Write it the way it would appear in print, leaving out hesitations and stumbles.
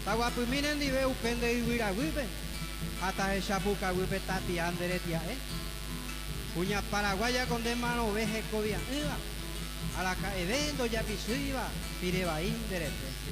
Taguapuminen dive upende ibiraguipe. Hasta el chapucaguipe tati anderetia, Puña paraguaya con de mano veje cobia. A la evento ya pisuiva, pireba inderete.